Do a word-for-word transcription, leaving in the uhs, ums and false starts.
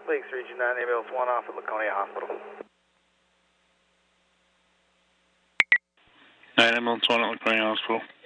Lakes Region nine, ambulance one off at Laconia Hospital. nine ambulance one at Laconia Hospital.